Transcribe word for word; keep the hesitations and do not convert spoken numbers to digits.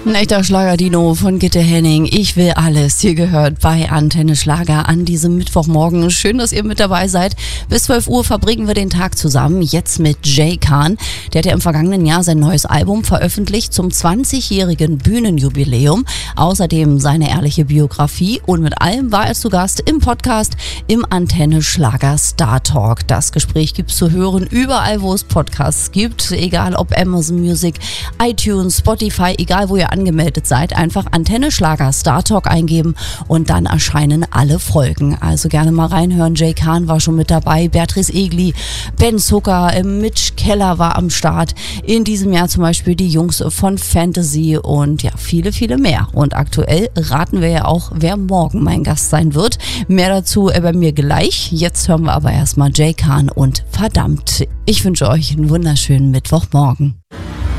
Ein echter Schlager-Dino von Gitte Henning. Ich will alles. Hier gehört bei Antenne Schlager an diesem Mittwochmorgen. Schön, dass ihr mit dabei seid. Bis zwölf Uhr verbringen wir den Tag zusammen. Jetzt mit Jay Khan. Der hat ja im vergangenen Jahr sein neues Album veröffentlicht zum zwanzigjährigen Bühnenjubiläum. Außerdem seine ehrliche Biografie. Und mit allem war er zu Gast im Podcast im Antenne Schlager Star Talk. Das Gespräch gibt's zu hören überall, wo es Podcasts gibt. Egal ob Amazon Music, iTunes, Spotify, egal wo ihr angemeldet seid, einfach Antenne Schlager Star Talk eingeben und dann erscheinen alle Folgen. Also gerne mal reinhören. Jay Khan war schon mit dabei, Beatrice Egli, Ben Zucker, Mitch Keller war am Start. In diesem Jahr zum Beispiel die Jungs von Fantasy und ja, viele, viele mehr. Und aktuell raten wir ja auch, wer morgen mein Gast sein wird. Mehr dazu bei mir gleich. Jetzt hören wir aber erstmal Jay Khan und Verdammt. Ich wünsche euch einen wunderschönen Mittwochmorgen.